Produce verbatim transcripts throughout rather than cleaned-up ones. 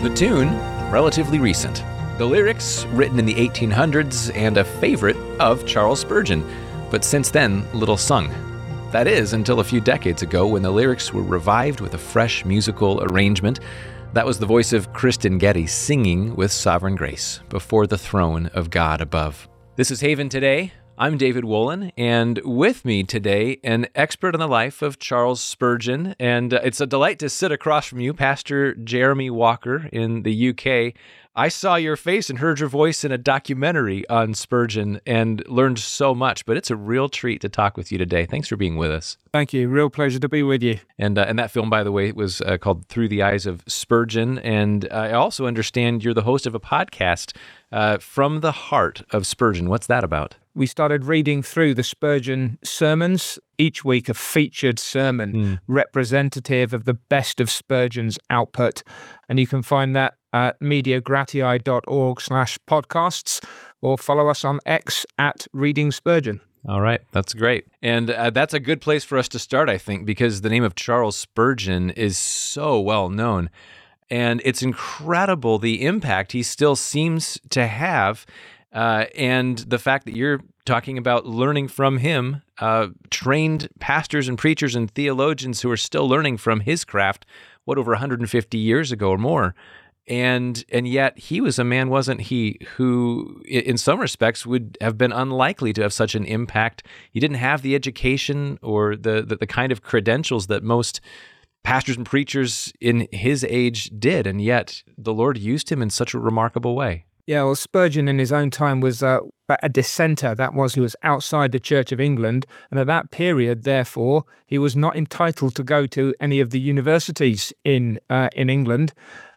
The tune, relatively recent. The lyrics, written in the eighteen hundreds and a favorite of Charles Spurgeon, but since then, little sung. That is, until a few decades ago when the lyrics were revived with a fresh musical arrangement. That was the voice of Kristen Getty singing with Sovereign Grace, Before the Throne of God Above. This is Haven Today. I'm David Wolin, and with me today, an expert on the life of Charles Spurgeon, and uh, it's a delight to sit across from you, Pastor Jeremy Walker in the U K. I saw your face and heard your voice in a documentary on Spurgeon and learned so much, but it's a real treat to talk with you today. Thanks for being with us. Thank you. Real pleasure to be with you. And uh, and that film, by the way, was uh, called Through the Eyes of Spurgeon, and I also understand you're the host of a podcast, uh, From the Heart of Spurgeon. What's that about? We started reading through the Spurgeon sermons, each week a featured sermon mm. representative of the best of Spurgeon's output. And you can find that at mediagratii.org slash podcasts or follow us on X at Reading Spurgeon. All right, that's great. And uh, that's a good place for us to start, I think, because the name of Charles Spurgeon is so well known. And it's incredible the impact he still seems to have. Uh, and the fact that you're talking about learning from him, uh, trained pastors and preachers and theologians who are still learning from his craft, what, over one hundred fifty years ago or more. And and yet he was a man, wasn't he, who in some respects would have been unlikely to have such an impact. He didn't have the education or the, the, the kind of credentials that most pastors and preachers in his age did, and yet the Lord used him in such a remarkable way. Yeah, well, Spurgeon in his own time was uh, a dissenter. That was, he was outside the Church of England. And at that period, therefore, he was not entitled to go to any of the universities in uh, in England.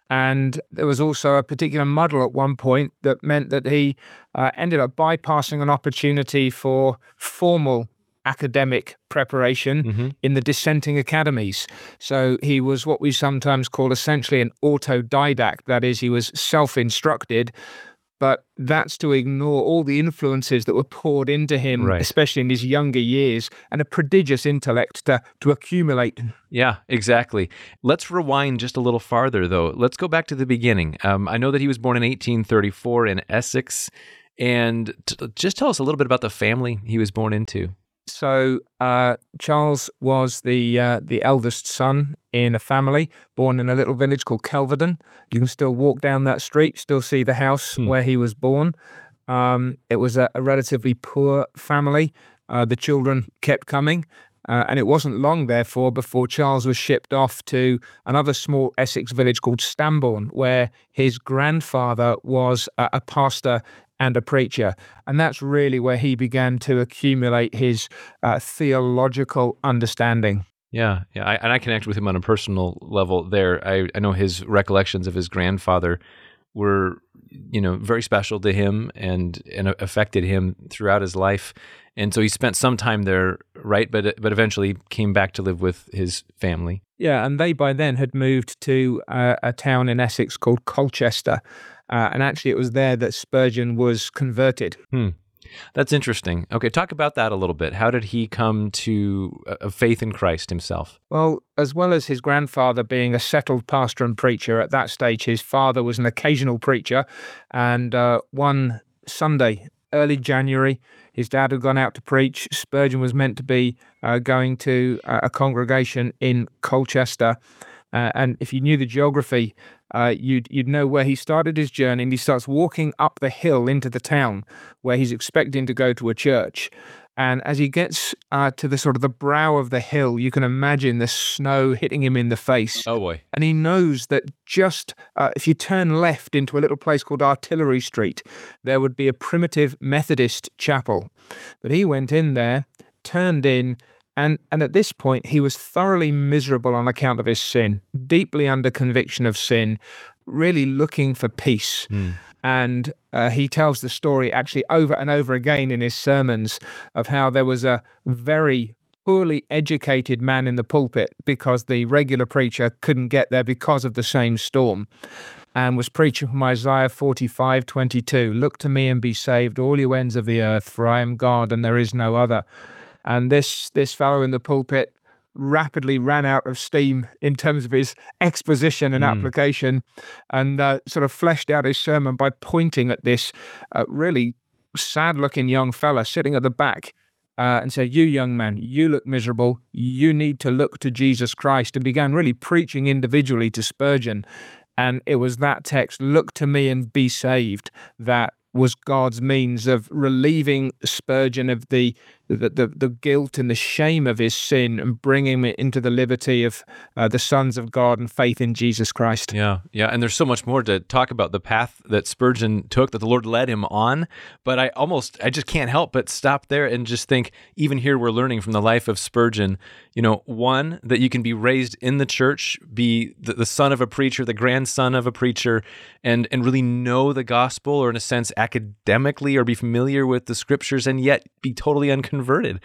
And there was also a particular muddle at one point that meant that he uh, ended up bypassing an opportunity for formal academic preparation mm-hmm. in the dissenting academies. So he was what we sometimes call essentially an autodidact. That is, he was self-instructed, but that's to ignore all the influences that were poured into him, right. especially in his younger years, and a prodigious intellect to, to accumulate. Yeah, exactly. Let's rewind just a little farther, though. Let's go back to the beginning. Um, I know that he was born in eighteen thirty-four in Essex, and t- just tell us a little bit about the family he was born into. So uh, Charles was the uh, the eldest son in a family born in a little village called Kelvedon. You can still walk down that street, still see the house hmm. where he was born. Um, it was a, a relatively poor family. Uh, the children kept coming, uh, and it wasn't long, therefore, before Charles was shipped off to another small Essex village called Stambourne, where his grandfather was a, a pastor and a preacher. And that's really where he began to accumulate his uh, theological understanding. Yeah, yeah, I, and I connect with him on a personal level there. I, I know his recollections of his grandfather were, you know, very special to him and, and affected him throughout his life. And so he spent some time there, right? But but eventually came back to live with his family. Yeah, and they by then had moved to uh, a town in Essex called Colchester. Uh, and actually, it was there that Spurgeon was converted. Hmm. That's interesting. Okay, talk about that a little bit. How did he come to a faith in Christ himself? Well, as well as his grandfather being a settled pastor and preacher, at that stage, his father was an occasional preacher. And uh, one Sunday, early January, his dad had gone out to preach. Spurgeon was meant to be uh, going to uh, a congregation in Colchester. Uh, and if you knew the geography, uh, you'd you'd know where he started his journey, and he starts walking up the hill into the town where he's expecting to go to a church. And as he gets uh, to the sort of the brow of the hill, you can imagine the snow hitting him in the face. Oh boy! And he knows that just uh, if you turn left into a little place called Artillery Street, there would be a primitive Methodist chapel. But he went in there, turned in. And and at this point, he was thoroughly miserable on account of his sin, deeply under conviction of sin, really looking for peace. Mm. And uh, he tells the story actually over and over again in his sermons of how there was a very poorly educated man in the pulpit because the regular preacher couldn't get there because of the same storm, and was preaching from Isaiah forty-five twenty-two, "Look to me and be saved, all you ends of the earth, for I am God and there is no other." And this this fellow in the pulpit rapidly ran out of steam in terms of his exposition and Mm. application, and uh, sort of fleshed out his sermon by pointing at this uh, really sad-looking young fella sitting at the back uh, and said, "You young man, you look miserable. You need to look to Jesus Christ," and began really preaching individually to Spurgeon. And it was that text, "Look to me and be saved," that was God's means of relieving Spurgeon of the the, the, the guilt and the shame of his sin and bringing him into the liberty of uh, the sons of God and faith in Jesus Christ. Yeah, yeah, and there's so much more to talk about the path that Spurgeon took, that the Lord led him on, but I almost, I just can't help but stop there and just think, even here we're learning from the life of Spurgeon, you know, one, that you can be raised in the church, be the, the son of a preacher, the grandson of a preacher, and and really know the gospel, or in a sense academically, or be familiar with the scriptures, and yet be totally unconverted,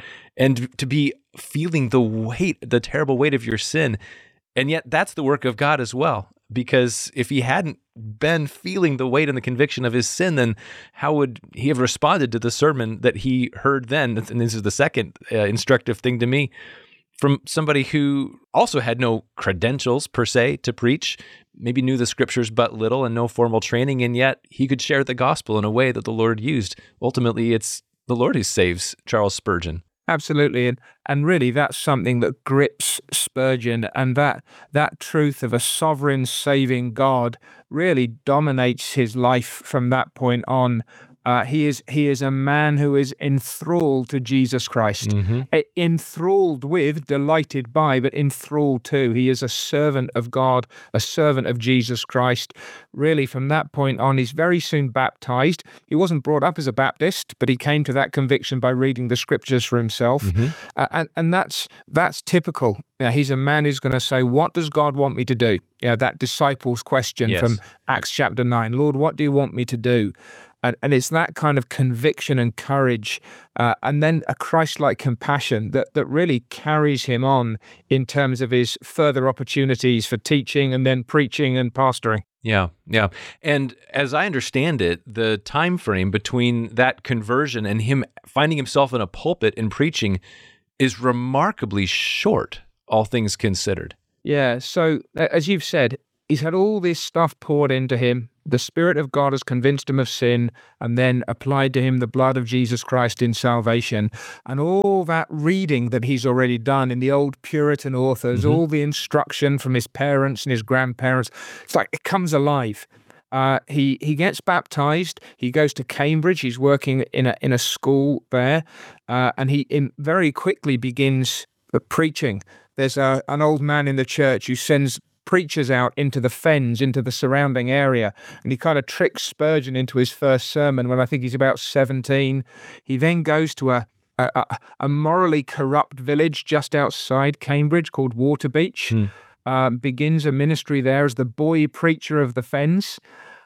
and to be feeling the weight, the terrible weight of your sin. And yet that's the work of God as well, because if he hadn't been feeling the weight and the conviction of his sin, then how would he have responded to the sermon that he heard then? And this is the second uh, instructive thing to me, from somebody who also had no credentials per se to preach, maybe knew the scriptures but little and no formal training, and yet he could share the gospel in a way that the Lord used. Ultimately, it's the Lord who saves Charles Spurgeon. Absolutely, and and really that's something that grips Spurgeon, and that that truth of a sovereign saving God really dominates his life from that point on. Uh, he is he is a man who is enthralled to Jesus Christ, Mm-hmm. E- enthralled with, delighted by, but enthralled too. He is a servant of God, a servant of Jesus Christ. Really, from that point on, he's very soon baptized. He wasn't brought up as a Baptist, but he came to that conviction by reading the scriptures for himself, Mm-hmm. uh, and and that's that's typical. Yeah, he's a man who's going to say, "What does God want me to do?" Yeah, that disciples' question Yes. from Acts chapter nine. Lord, what do you want me to do? And, and it's that kind of conviction and courage, uh, and then a Christ-like compassion that, that really carries him on in terms of his further opportunities for teaching and then preaching and pastoring. Yeah, yeah. And as I understand it, the time frame between that conversion and him finding himself in a pulpit and preaching is remarkably short, all things considered. Yeah, so uh, as you've said, he's had all this stuff poured into him. The Spirit of God has convinced him of sin and then applied to him the blood of Jesus Christ in salvation. And all that reading that he's already done in the old Puritan authors, Mm-hmm. all the instruction from his parents and his grandparents, it's like it comes alive. Uh, he he gets baptized. He goes to Cambridge. He's working in a in a school there, uh, and he in, very quickly begins uh, preaching. There's a, an old man in the church who sends preachers out into the fens, into the surrounding area, and he kind of tricks Spurgeon into his first sermon when I think he's about seventeen. He then goes to a a, a- a morally corrupt village just outside Cambridge called Waterbeach, Hmm. um, begins a ministry there as the boy preacher of the fens.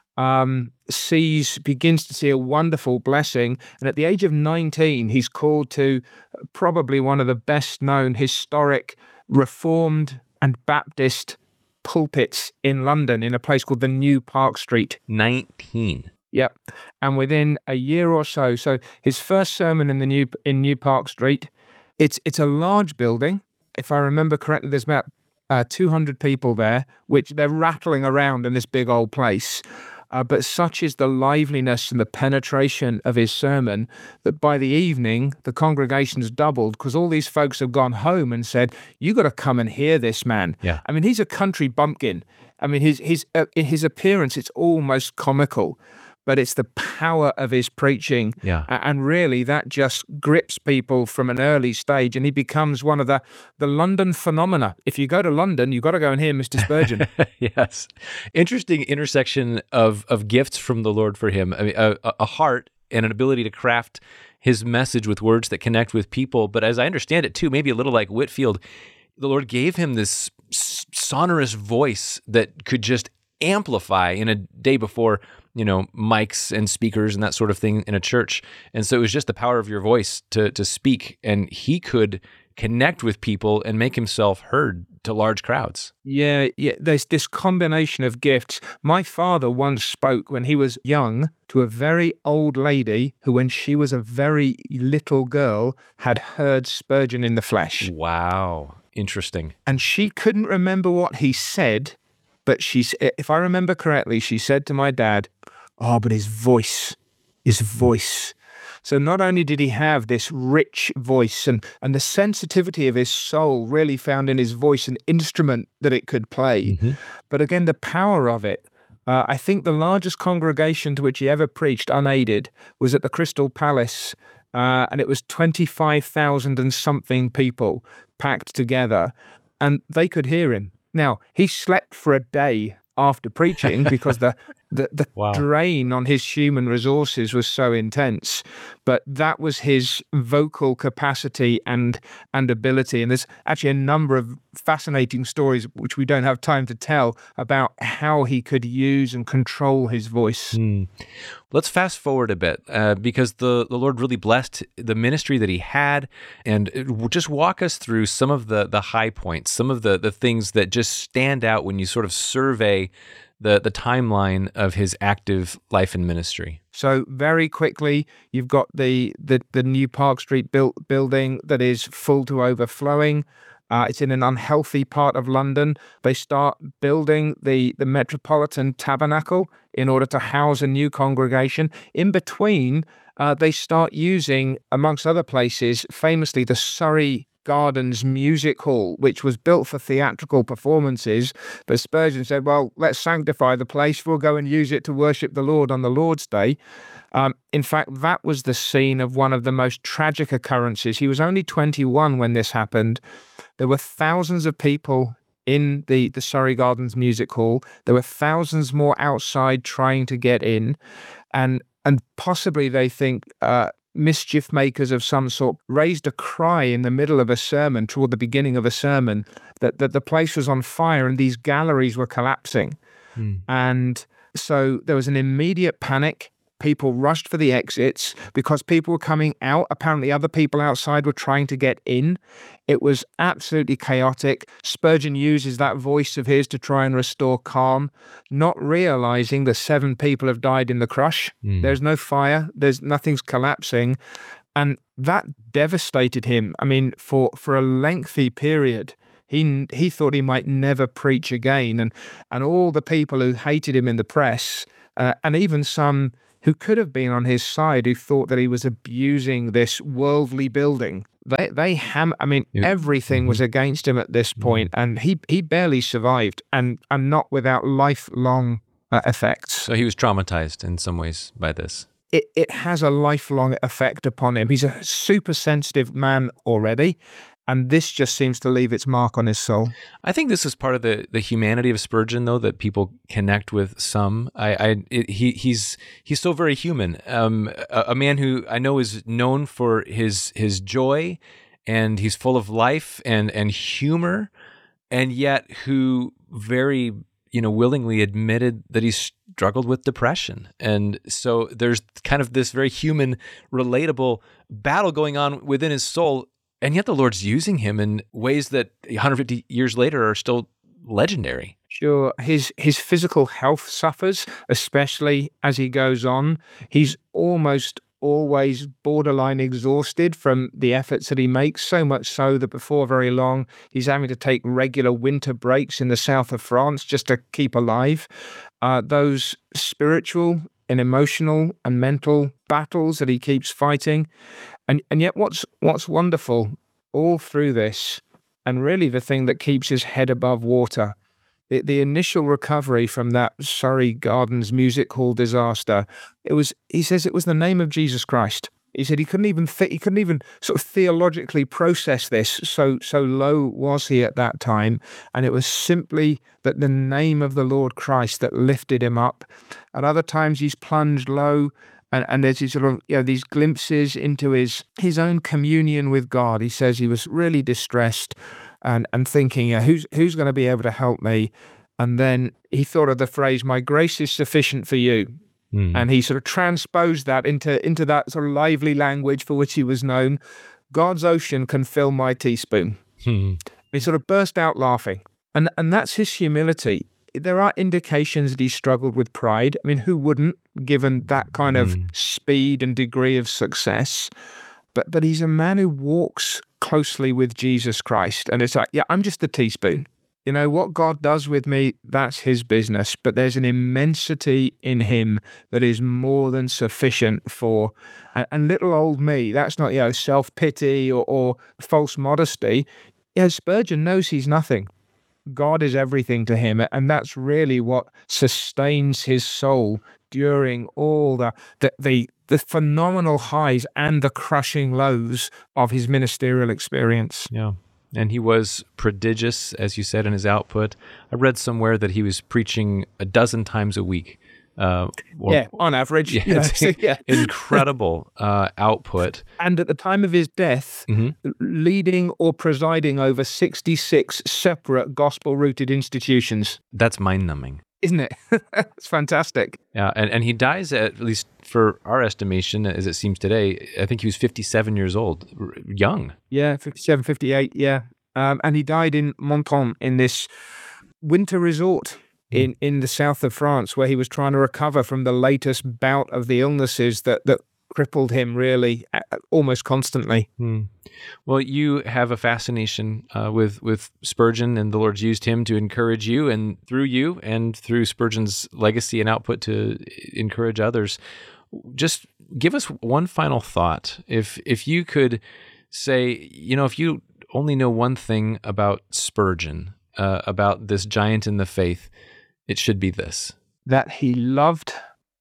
Um, sees begins to see a wonderful blessing, and at the age of nineteen, he's called to probably one of the best known historic Reformed and Baptist pulpits in London, in a place called the New Park Street. nineteen. Yep. And within a year or so, so his first sermon in the New in New Park Street, it's it's a large building. If I remember correctly, there's about uh, two hundred people there, which they're rattling around in this big old place. Uh, but such is the liveliness and the penetration of his sermon that by the evening, the congregation's doubled because all these folks have gone home and said, "You got to come and hear this man." Yeah. I mean, he's a country bumpkin. I mean, his his uh, his appearance, it's almost comical, but it's the power of his preaching. Yeah. A- And really, that just grips people from an early stage, and he becomes one of the, the London phenomena. If you go to London, you've got to go and hear Mister Spurgeon. Yes. Interesting intersection of of gifts from the Lord for him. I mean, a, a heart and an ability to craft his message with words that connect with people. But as I understand it too, maybe a little like Whitefield, the Lord gave him this s- sonorous voice that could just amplify in a day before, you know, mics and speakers and that sort of thing in a church. And so it was just the power of your voice to to speak, and he could connect with people and make himself heard to large crowds. Yeah, yeah. There's this combination of gifts. My father once spoke when he was young to a very old lady who, when she was a very little girl, had heard Spurgeon in the flesh. Wow. Interesting. And she couldn't remember what he said, but she, if I remember correctly, she said to my dad, "Oh, but his voice, his voice." So not only did he have this rich voice and, and the sensitivity of his soul really found in his voice an instrument that it could play, mm-hmm. but again, the power of it. Uh, I think the largest congregation to which he ever preached unaided was at the Crystal Palace, uh, and it was twenty-five thousand and something people packed together, and they could hear him. Now, he slept for a day after preaching because the the, the wow. drain on his human resources was so intense, but that was his vocal capacity and and ability. And there's actually a number of fascinating stories which we don't have time to tell about how he could use and control his voice. Mm. Let's fast forward a bit uh, because the, the Lord really blessed the ministry that he had, and just walk us through some of the the high points, some of the the things that just stand out when you sort of survey the the timeline of his active life and ministry. So very quickly, you've got the the, the new Park Street built building that is full to overflowing. Uh, it's in an unhealthy part of London. They start building the, the Metropolitan Tabernacle in order to house a new congregation. In between, uh, they start using, amongst other places, famously the Surrey Gardens Music Hall, which was built for theatrical performances. But Spurgeon said, well, let's sanctify the place. We'll go and use it to worship the Lord on the Lord's Day. Um, in fact, that was the scene of one of the most tragic occurrences. He was only twenty-one when this happened. There were thousands of people in the, the Surrey Gardens Music Hall. There were thousands more outside trying to get in. And and possibly they think uh, mischief makers of some sort raised a cry in the middle of a sermon, toward the beginning of a sermon, that, that the place was on fire and these galleries were collapsing. Mm. And so there was an immediate panic. People rushed for the exits because people were coming out. Apparently other people outside were trying to get in. It was absolutely chaotic. Spurgeon uses that voice of his to try and restore calm, not realizing the seven people have died in the crush. Mm. There's no fire. There's nothing's collapsing. And that devastated him. I mean, for, for a lengthy period, he he thought he might never preach again. And, and all the people who hated him in the press, uh, and even some who could have been on his side, who thought that he was abusing this worldly building. They, they ham. I mean, yeah. everything was against him at this point, and he he barely survived, and and not without lifelong uh, effects. So he was traumatized in some ways by this. It it has a lifelong effect upon him. He's a super sensitive man already, and this just seems to leave its mark on his soul. I think this is part of the, the humanity of Spurgeon, though, that people connect with some. I, I it, he he's he's so very human. Um, a, a man who I know is known for his his joy, and he's full of life and and humor, and yet who very you know willingly admitted that he struggled with depression. And so there's kind of this very human, relatable battle going on within his soul. And yet the Lord's using him in ways that one hundred fifty years later are still legendary. Sure. His his physical health suffers, especially as he goes on. He's almost always borderline exhausted from the efforts that he makes, so much so that before very long, he's having to take regular winter breaks in the south of France just to keep alive. Uh, those spiritual and emotional and mental battles that he keeps fighting. And and yet what's what's wonderful all through this, and really the thing that keeps his head above water, the, the initial recovery from that Surrey Gardens Music Hall disaster, it was, he says it was the name of Jesus Christ. He said he couldn't even th- he couldn't even sort of theologically process this, so so low was he at that time, and it was simply that the name of the Lord Christ that lifted him up. At other times he's plunged low, and, and there's these sort of you know these glimpses into his his own communion with God. He says he was really distressed and and thinking, yeah, who's who's going to be able to help me? And then he thought of the phrase, "My grace is sufficient for you." Mm. And he sort of transposed that into, into that sort of lively language for which he was known. God's ocean can fill my teaspoon. Mm. He sort of burst out laughing. And and that's his humility. There are indications that he struggled with pride. I mean, who wouldn't, given that kind of mm. speed and degree of success? But but he's a man who walks closely with Jesus Christ. And it's like, yeah, I'm just a teaspoon. You know, what God does with me, that's his business. But there's an immensity in him that is more than sufficient for, and, and little old me, that's not, you know, self-pity or, or false modesty. Yeah, Spurgeon knows he's nothing. God is everything to him. And that's really what sustains his soul during all the, the, the, the phenomenal highs and the crushing lows of his ministerial experience. Yeah. And he was prodigious, as you said, in his output. I read somewhere that he was preaching a dozen times a week. Uh, or, yeah, on average. Yeah, you know, it's so, yeah. incredible uh, output. And at the time of his death, mm-hmm. leading or presiding over sixty-six separate gospel-rooted institutions. That's mind-numbing. Isn't it? It's fantastic. Yeah, and, and he dies, at, at least for our estimation, as it seems today, I think he was fifty-seven years old, r- young. Yeah, fifty-seven, fifty-eight, yeah. Um, and he died in Menton, in this winter resort in, in the south of France, where he was trying to recover from the latest bout of the illnesses that, that crippled him really uh, almost constantly. Hmm. Well, you have a fascination uh, with, with Spurgeon, and the Lord's used him to encourage you, and through you and through Spurgeon's legacy and output to encourage others. Just give us one final thought. If if you could say, you know, if you only know one thing about Spurgeon, uh, about this giant in the faith, it should be this. That he loved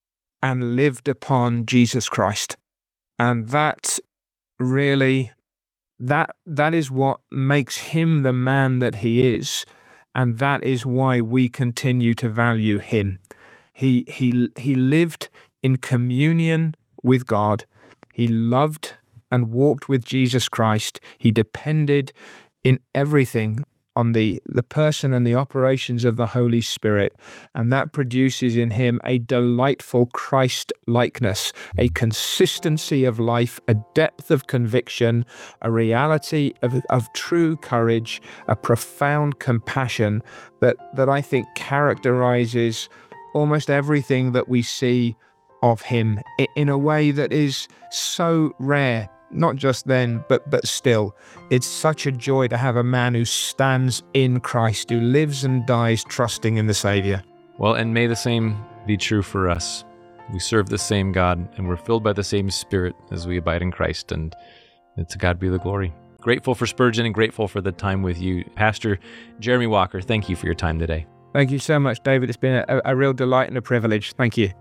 and lived upon Jesus Christ. And that really, that that is what makes him the man that he is. And that is why we continue to value him. He he he lived in communion with God. He loved and walked with Jesus Christ. He depended in everything on the, the person and the operations of the Holy Spirit. And that produces in him a delightful Christ-likeness, a consistency of life, a depth of conviction, a reality of, of true courage, a profound compassion that, that I think characterizes almost everything that we see of him in a way that is so rare. Not just then, but but still. It's such a joy to have a man who stands in Christ, who lives and dies trusting in the Savior. Well, and may the same be true for us. We serve the same God, and we're filled by the same Spirit as we abide in Christ, and to God be the glory. Grateful for Spurgeon and grateful for the time with you. Pastor Jeremy Walker, thank you for your time today. Thank you so much, David. It's been a, a real delight and a privilege. Thank you.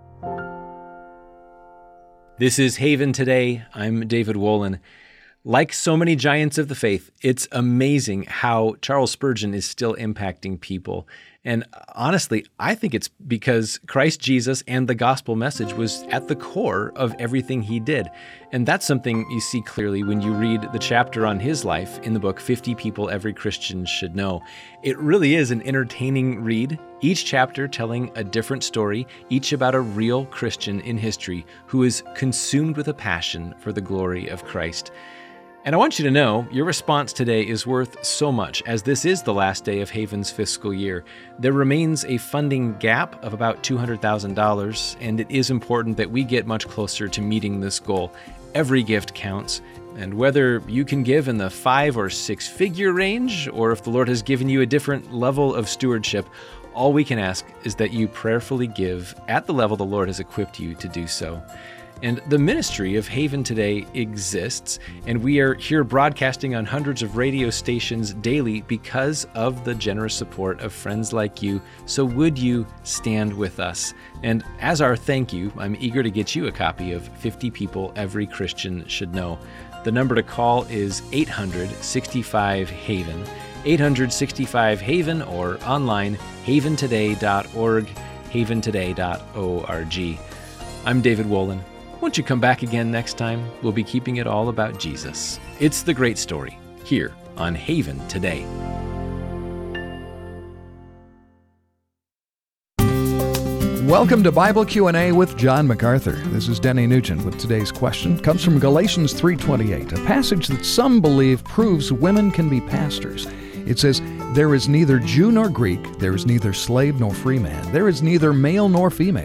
This is Haven Today. I'm David Wolin. Like so many giants of the faith, it's amazing how Charles Spurgeon is still impacting people. And honestly, I think it's because Christ Jesus and the gospel message was at the core of everything he did. And that's something you see clearly when you read the chapter on his life in the book, fifty People Every Christian Should Know. It really is an entertaining read, each chapter telling a different story, each about a real Christian in history who is consumed with a passion for the glory of Christ. And I want you to know your response today is worth so much, as this is the last day of Haven's fiscal year. There remains a funding gap of about two hundred thousand dollars, and it is important that we get much closer to meeting this goal. Every gift counts, and whether you can give in the five or six figure range, or if the Lord has given you a different level of stewardship, all we can ask is that you prayerfully give at the level the Lord has equipped you to do so. And the ministry of Haven Today exists, and we are here broadcasting on hundreds of radio stations daily because of the generous support of friends like you. So would you stand with us? And as our thank you, I'm eager to get you a copy of fifty People Every Christian Should Know. The number to call is eight hundred sixty-five Haven, eight hundred sixty-five Haven, or online, haven today dot org, haven today dot org. I'm David Wolin. Won't you come back again next time? We'll be keeping it all about Jesus. It's the great story, here on Haven Today. Welcome to Bible Q and A with John MacArthur. This is Denny Nugent with today's question. It comes from Galatians three twenty-eight, a passage that some believe proves women can be pastors. It says, "There is neither Jew nor Greek, there is neither slave nor free man, there is neither male nor female.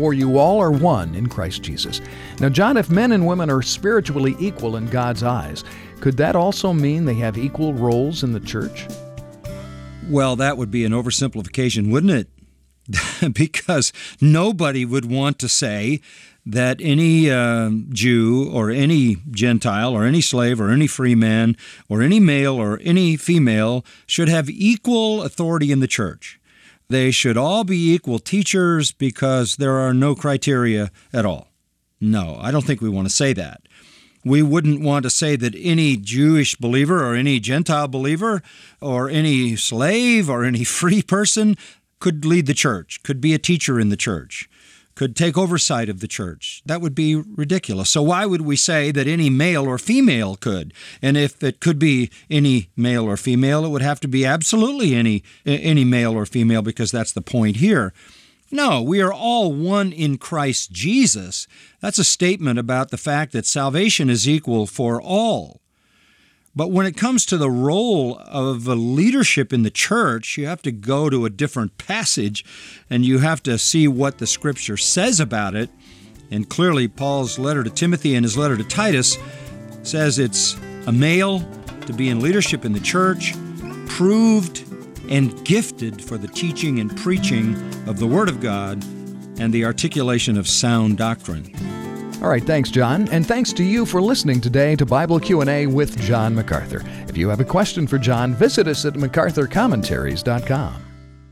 for you all are one in Christ Jesus. Now, John, if men and women are spiritually equal in God's eyes, could that also mean they have equal roles in the church? Well, that would be an oversimplification, wouldn't it? Because nobody would want to say that any uh, Jew or any Gentile or any slave or any free man or any male or any female should have equal authority in the church. They should all be equal teachers because there are no criteria at all. No, I don't think we want to say that. We wouldn't want to say that any Jewish believer or any Gentile believer or any slave or any free person could lead the church, could be a teacher in the church, could take oversight of the church. That would be ridiculous. So why would we say that any male or female could? And if it could be any male or female, it would have to be absolutely any any male or female, because that's the point here. No, we are all one in Christ Jesus. That's a statement about the fact that salvation is equal for all. But when it comes to the role of a leadership in the church, you have to go to a different passage, and you have to see what the Scripture says about it. And clearly, Paul's letter to Timothy and his letter to Titus says it's a male to be in leadership in the church, proved and gifted for the teaching and preaching of the Word of God and the articulation of sound doctrine. All right, thanks, John. And thanks to you for listening today to Bible Q and A with John MacArthur. If you have a question for John, visit us at macarthur commentaries dot com.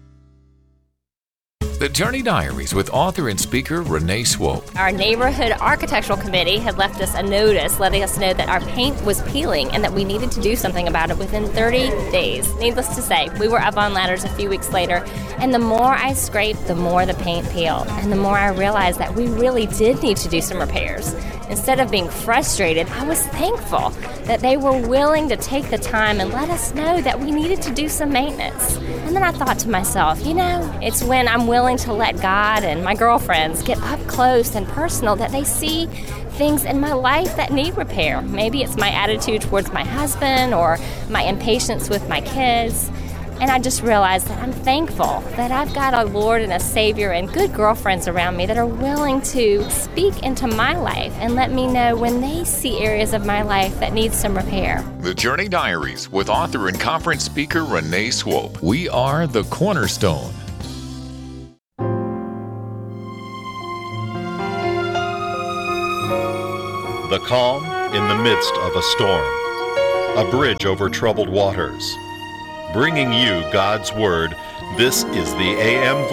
The Journey Diaries with author and speaker Renee Swope. Our neighborhood architectural committee had left us a notice letting us know that our paint was peeling and that we needed to do something about it within thirty days. Needless to say, we were up on ladders a few weeks later, and the more I scraped, the more the paint peeled, and the more I realized that we really did need to do some repairs. Instead of being frustrated, I was thankful that they were willing to take the time and let us know that we needed to do some maintenance. And then I thought to myself, you know, it's when I'm willing to let God and my girlfriends get up close and personal that they see things in my life that need repair. Maybe it's my attitude towards my husband or my impatience with my kids. And I just realized that I'm thankful that I've got a Lord and a Savior and good girlfriends around me that are willing to speak into my life and let me know when they see areas of my life that need some repair. The Journey Diaries with author and conference speaker Renee Swope. We are the Cornerstone. The calm in the midst of a storm. A bridge over troubled waters. Bringing you God's Word, this is the A M